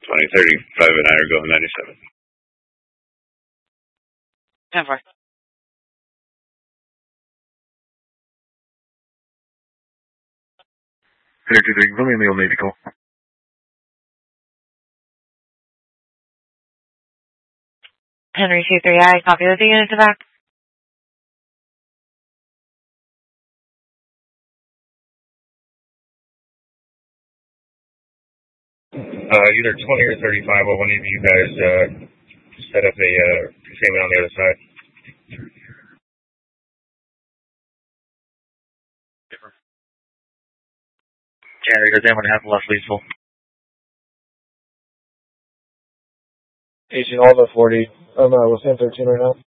2035 and I are going 97. 10-4. William Neal Navy call. Henry 23I, copy with the unit to back. Either 20 or 35, or one of you guys set up a containment on the other side. Generator, then 1.5 left lethal. Agent Alva 40. I'm with 1013 right now.